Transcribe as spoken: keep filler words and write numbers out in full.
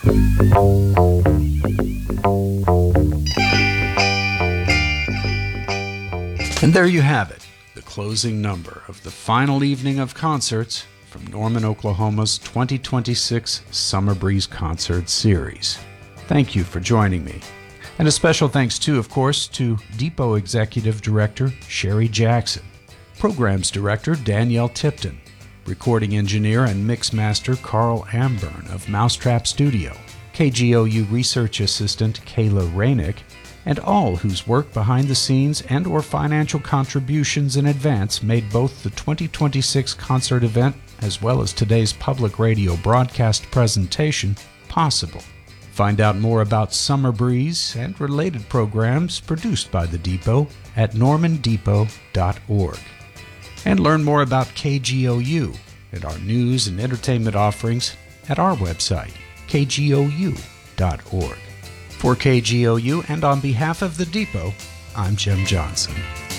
And there you have it, the closing number of the final evening of concerts from Norman, Oklahoma's twenty twenty-six Summer Breeze Concert Series. Thank you for joining me. And a special thanks too, of course, to Depot Executive Director Sherry Jackson, Programs Director Danielle Tipton, Recording Engineer and Mix Master Carl Amburn of Mousetrap Studio, K G O U Research Assistant Kayla Rainick, and all whose work behind the scenes and or financial contributions in advance made both the twenty twenty-six concert event as well as today's public radio broadcast presentation possible. Find out more about Summer Breeze and related programs produced by the Depot at norman depot dot org. And learn more about K G O U and our news and entertainment offerings at our website, k g o u dot org. For K G O U and on behalf of the Depot, I'm Jim Johnson.